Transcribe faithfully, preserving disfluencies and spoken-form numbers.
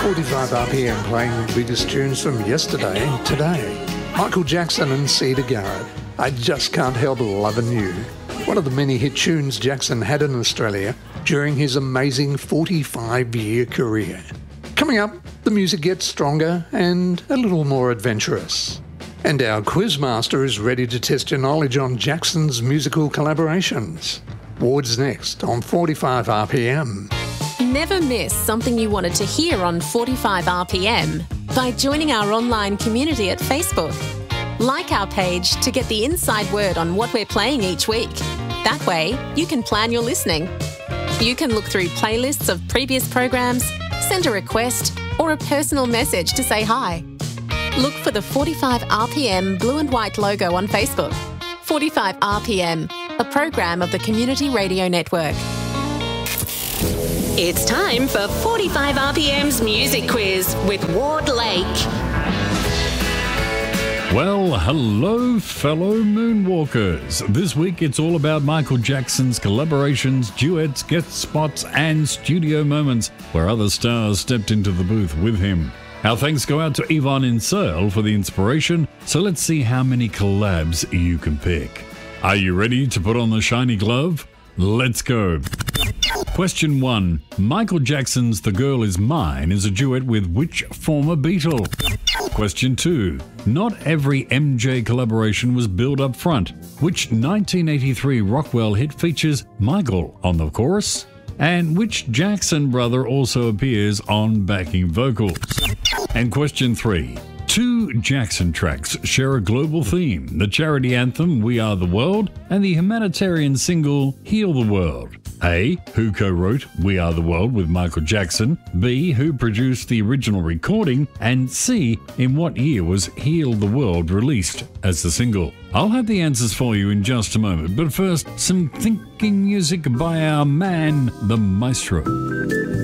forty-five R P M playing the biggest tunes from yesterday and today. Michael Jackson and Cedar Garrett, I Just Can't Help Lovin' You. One of the many hit tunes Jackson had in Australia during his amazing forty-five-year career. Coming up, the music gets stronger and a little more adventurous. And our quizmaster is ready to test your knowledge on Jackson's musical collaborations. Ward's next on forty-five R P M. Never miss something you wanted to hear on forty-five R P M by joining our online community at Facebook. Like our page to get the inside word on what we're playing each week. That way, you can plan your listening. You can look through playlists of previous programs, send a request, or a personal message to say hi. Look for the forty-five R P M blue and white logo on Facebook. forty-five R P M, a program of the Community Radio Network. It's time for forty-five R P M's Music Quiz with Ward Lake. Well, hello, fellow Moonwalkers. This week it's all about Michael Jackson's collaborations, duets, guest spots, and studio moments where other stars stepped into the booth with him. Our thanks go out to Yvonne in Searle for the inspiration, so let's see how many collabs you can pick. Are you ready to put on the shiny glove? Let's go. Question one. Michael Jackson's The Girl Is Mine is a duet with which former Beatle? Question two. Not every M J collaboration was billed up front. Which nineteen eighty-three Rockwell hit features Michael on the chorus? And which Jackson brother also appears on backing vocals? And question three. Two Jackson tracks share a global theme, the charity anthem We Are the World and the humanitarian single Heal the World. A. Who co-wrote We Are the World with Michael Jackson? B. Who produced the original recording? And C. In what year was Heal the World released as the single? I'll have the answers for you in just a moment, but first, some thinking music by our man, the maestro.